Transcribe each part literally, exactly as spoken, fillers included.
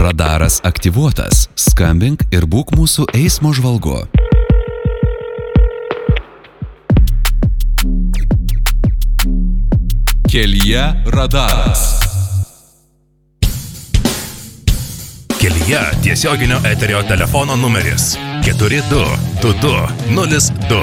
Radaras aktyvuotas. Skambink ir būk mūsų eismo žvalgu. Kelyje radaras. Kelyje tiesioginio eterio telefono numeris keturi du du du nulis du.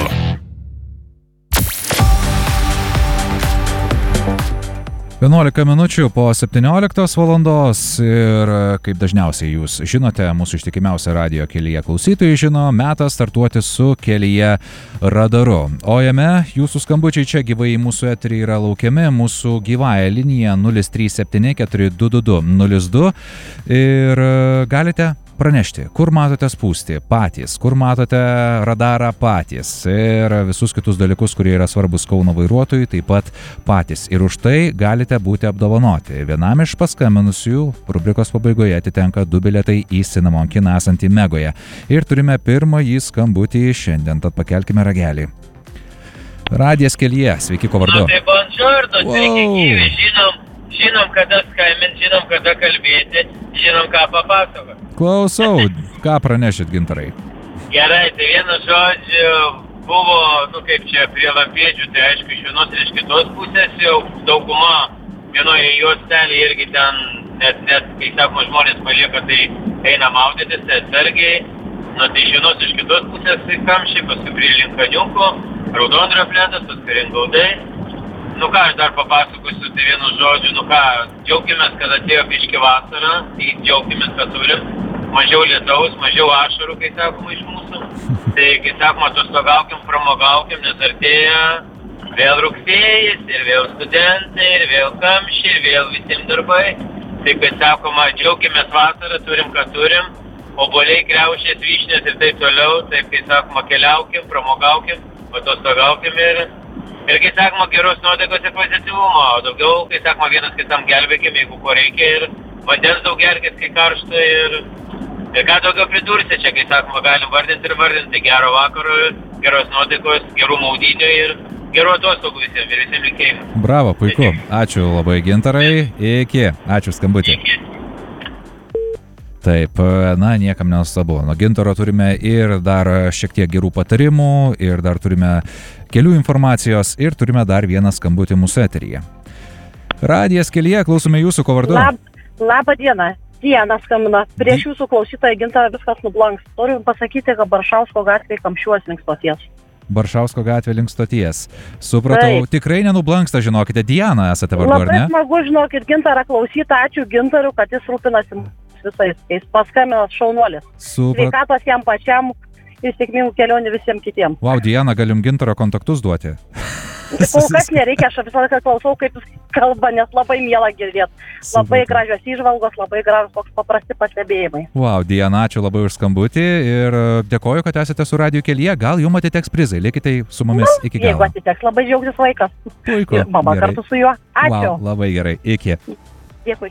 vienuolika minučių po septynioliktos valandos ir kaip dažniausiai jūs žinote, mūsų ištikimiausia radijo kelyje klausytojai žino, metas startuoti su Kelyje radaru. O jame jūsų skambučiai čia gyvai į mūsų eterį yra laukiami, mūsų gyvąją liniją nulis trys septyni keturi du du du nulis du ir galite pranešti, kur matote spūstį patys, kur matote radarą patys ir visus kitus dalykus, kurie yra svarbus Kauno vairuotojui, taip pat patys. Ir už tai galite būti apdovanoti. Vienam iš paskambinusių rubrikos pabaigoje atitenka du bilietai į Cinnamon kiną esantį Megoje. Ir turime pirmąjį skambutį šiandien, tad pakelkime ragelį. Radijas Kelyje, sveiki, ko vardu? Nu, tai bonžorno, sveiki, gyvi, žinom, žinom, kada skambint, žinom, kada kalbėti, žinom, ką papasakot. Klausau, ką pranešit, Gintarai? Gerai, tai vienas žodžiu buvo, nu kaip čia, prie lampėdžių, tai aišku, iš vienos ir iš kitos pusės jau dauguma vienoje juostelė irgi ten, net, net, kai sakoma, žmonės palieka, tai eina maudytis, tai atsargiai, nu tai iš vienos iš kitos pusės tai kamščiai, paskui prie Linkaniuko, Raudondrio plentas, paskui Ringaudai. Nu ką, aš dar papasakosiu, tai vienu žodžiu, nu ką, džiaukimės, kad atėjo biški vasara, tai džiaukimės, kad turim mažiau lietaus, mažiau ašarų, kai sakoma, iš mūsų. Tai, kai sakoma, atostogaukim, pramogaukim, nes artėja vėl rugsėjis, ir vėl studentai, ir vėl kamščiai, ir vėl visiems darbai. Tai, kai sakoma, džiaukimės vasarą, turim, ką turim, obuoliai, kriaušės, vyšnės ir taip toliau. Taip, kai sakoma, keliaukim, pramogaukim, atostogaukim ir... Ir, kai sakoma, geros nuotaikos ir pozityvumo, o daugiau, kai sakoma, vienas kitam gelbėkim, jeigu ko reikia, ir vandens daug gerkis, kai karšta, ir, ir ką daugiau pridursi čia, kai sakoma, galim vardinti ir vardinti, gero vakaro, geros nuotaikos, gerų maudynių ir gerų atostogų visiems ir visiems linkėjimų. Bravo, puiku, ačiū labai, Gintarai, iki, ačiū skambutį. Iki. Taip, na, niekam nenuostabu. Nuo Gintaro turime ir dar šiek tiek gerų patarimų, ir dar turime kelių informacijos, ir turime dar vieną skambutį mūsų eteryje. Radijas Kelyje, klausome jūsų, ko vardu? Lab, labą dieną. Diena skambina. Prieš jūsų klausytoją Gintarą viskas nublanks. Noriu pasakyti, kad Baršausko gatvėje Kamščiuos link stoties. Baršausko gatvė link stoties. Supratau, Taip. Tikrai nenublanksta, žinokite, Diana esate vardu, ar ne? Labai smagu, žinokit, Gintarą klausyti. Ačiū Gintarui, kad jis rūpinasi visais. Jis paskambino šaunuolis. Suprat... Sveikatos jam pačiam ir sėkmingų kelionių visiems kitiems. Vau, Diana, galim Gintaro kontaktus duoti? Kol kas nereikia, aš visą laiką klausau, kaip jis kalba, nes labai miela girdėti. Labai Supratau. gražios įžvalgos, labai gražus toks paprasti pastebėjimai. Vau, Diana, ačiū labai už skambutį ir dėkoju, kad esate su Radiju Kelyje. Gal jums atiteks prizai, likite su mumis Nu, iki galo. Jeigu atiteks, labai džiaugtis vaikas. Puiku, Ir mama gerai. kartu su juo. Ačiū. Vau, labai gerai, iki. Dėkui.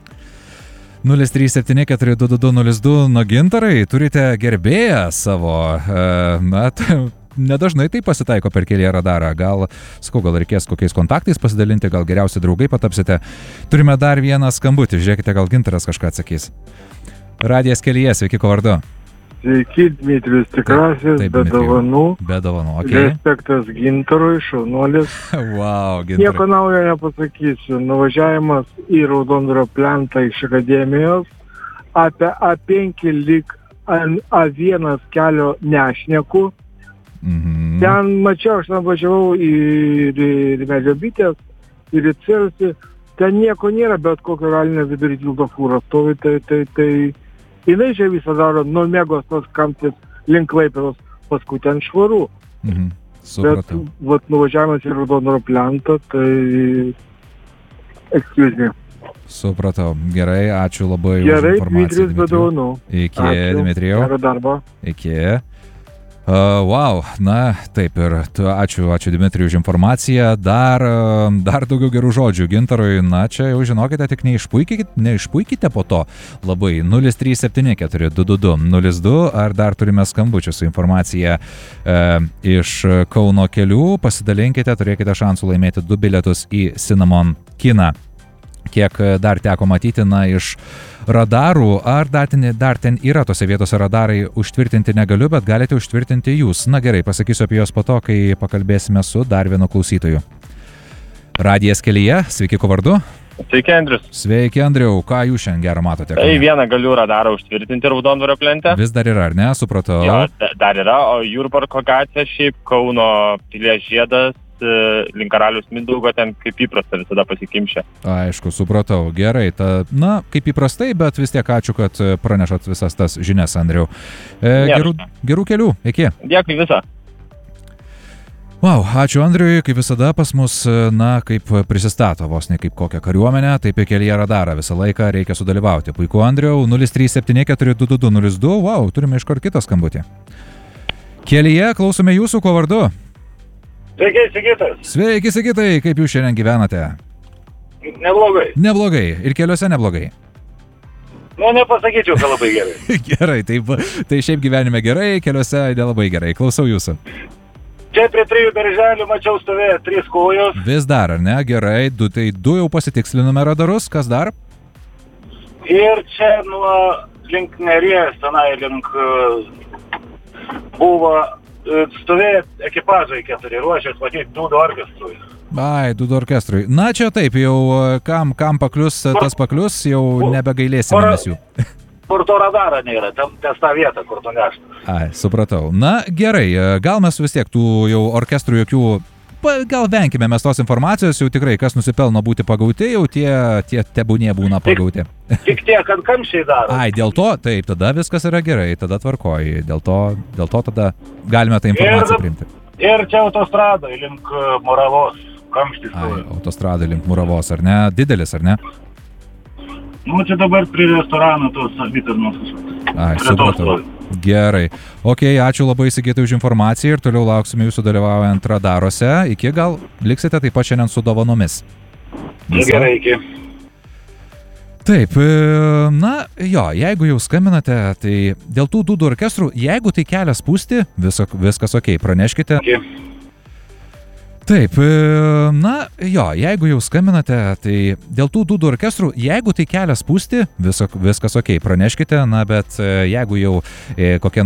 nulis trys septyni keturi du du du nulis du. Nu, Gintarai, turite gerbėją savo, na, nedažnai tai pasitaiko per Kelyje radarą. Gal, sakau, gal reikės kokiais kontaktais pasidalinti, gal geriausi draugai patapsite. Turime dar vieną skambutį, žiūrėkite, gal Gintaras kažką atsakys. Radijas Kelyje, sveiki, ko vardu? Sveiki, Dmitrijus tikrasis, Taip, be Dmitrijau. dovanų. Be dovanų, okei. Okay. Respektas Gintarui, šaunuolis. Wow, Nieko Gintarai. naujo nepasakysiu. Nuvažiavimas į Raudondrio plentą iš akademijos. Apie A penki lik A vienas kelio nešneku. Mhm. Ten mačiau, aš nuvažiavau į, į Medžio bitės, ir į Cirsi. Ten nieko nėra, bet kokio galinio vidury tilto fūros stovi, tai, tai, tai... Jinai čia visą daro nuo Megos tos kamtis link Klaipėdos, paskui ten švaru. Mhm. Bet Supratau. vat, nuvažiavimas į Raudondrio plentą, tai... Excuse me. Supratau. Gerai, ačiū labai Gerai, už informaciją. Dmitrijus, be Dmitrijau. dovanų. Iki, Ačiū. Dmitrijau. Gero darbo. Iki. Uh, wow, na taip ir tu, ačiū, ačiū Dmitrijui už informaciją. Dar, uh, dar daugiau gerų žodžių Gintarui. Na čia jau žinokite, tik neišpuikykite, neišpuikite po to labai. nulis trys septyni keturi du du du nulis du. Ar dar turime skambučių su informacija uh, iš Kauno kelių? Pasidalinkite, turėkite šansų laimėti du bilietus į Cinnamon kiną kiek dar teko matyti, na, iš radarų, ar dar ten, dar ten yra tose vietose radarai, užtvirtinti negaliu, bet galite užtvirtinti jūs. Na gerai, pasakysiu apie juos po to, kai pakalbėsime su dar vienu klausytoju. Radijas kelyje, sveiki, kuo vardu? Sveiki, Andrius. Sveiki, Andriau, ką jūs šiandien gerą matote? Tai vieną galiu radarą užtvirtinti Raudondvario plente. Vis dar yra, ar ne? Supratau. Jo, dar yra, o Jurbarko gatvė šiaip Kauno Pilies žiedas link Karaliaus Mindaugo ten kaip įprasta visada pasikimšę. Aišku, supratau. Gerai, ta, na, kaip įprastai, bet vis tiek ačiū, kad pranešat visas tas žinias, Andriau. E, gerų, gerų kelių, iki. Dėkui visą. Wow, ačiū Andriui, kaip visada pas mus, na, kaip prisistato vos ne kaip kokią kariuomenę, taip ir kelyje radarą visą laiką reikia sudalyvauti. Puiku, Andriau, nulis trys septyni keturi du du du nulis du, wow, turime iškart kitą skambutį. Kelyje, klausome jūsų, kuo vardu? Sveiki, Sigitas. Sveiki, Sigitai, kaip jūs šiandien gyvenate? Neblogai. Neblogai, ir keliuose neblogai. Nu, nepasakyčiau, kad labai gerai. Gerai, taip, tai šiaip gyvenime gerai, keliuose nelabai gerai, klausau jūsų. Čia prie trijų darželių mačiau stovėjo trys kojos. Vis dar, ar ne? Gerai, du, tai du jau pasitikslinome radarus, kas dar? Ir čia nuo link Neries, tenai link buvo stovėjo ekipažai keturi, ruošės matyti Dūdų orkestrui. Ai, Dūdų orkestrui. Na čia taip, jau kam, kam paklius, tas paklius, jau nebegailėsime mes jų. Kur to radarą nėra, ten ties tą vietą, kur to neštų. Ai, supratau. Na, gerai, gal mes vis tiek tų jau orkestrų jokių, gal venkime mes tos informacijos, jau tikrai, kas nusipelno būti pagauti, jau tie, tie tebūnie būna pagauti. Tik, tik tie, kad kamščiai daro. Ai, dėl to, taip, tada viskas yra gerai, tada tvarkoji, dėl to, dėl to tada galime tą informaciją ir, priimti. Ir čia autostradai link Moravos, kamštis. Ai, autostradai link Moravos, ar ne? Didelis, ar ne? Nu, čia dabar prie restorano tos savitarnos. Ai, supratau. Gerai. Ok, ačiū labai, Sigitai, už informaciją ir toliau lauksime jūsų dalyvaujant radaruose. Iki gal liksite taip pat šiandien su dovanomis. Visa? Gerai, iki. Taip, na, jo, jeigu jau skambinate, tai dėl tų Dūdų orkestrų, jeigu tai kelia spūsti, viso, viskas ok, praneškite. Okay. Taip, na, jo, jeigu jau skambinate, tai dėl tų Dūdų orkestrų, jeigu tai kelia spūsti, viso, viskas ok, praneškite, na, bet jeigu jau kokia